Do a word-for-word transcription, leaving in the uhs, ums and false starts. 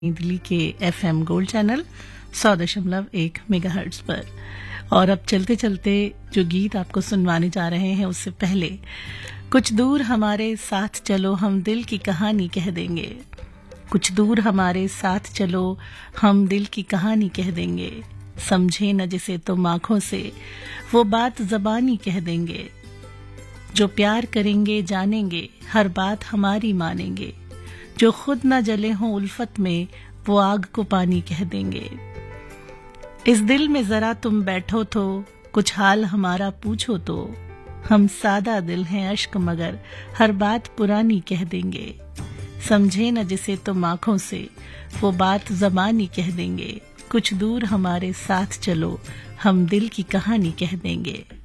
दिल्ली के FM gold channel सौ दशमलव एक मेगाहर्ट्ज पर। और अब चलते चलते जो गीत आपको सुनवाने जा रहे हैं उससे पहले कुछ दूर हमारे साथ चलो हम दिल की कहानी कह देंगे। कुछ दूर हमारे साथ चलो हम दिल की कहानी कह देंगे। समझे न जिसे तुम आंखों से वो बात ज़बानी कह देंगे। जो प्यार करेंगे जानेंगे हर बात हमारी मानेंगे। जो खुद न जले हों उल्फत में वो आग को पानी कह देंगे। इस दिल में जरा तुम बैठो तो कुछ हाल हमारा पूछो तो। हम सादा दिल हैं अश्क मगर हर बात पुरानी कह देंगे। समझे न जिसे तुम आंखों से वो बात ज़बानी कह देंगे। कुछ दूर हमारे साथ चलो हम दिल की कहानी कह देंगे।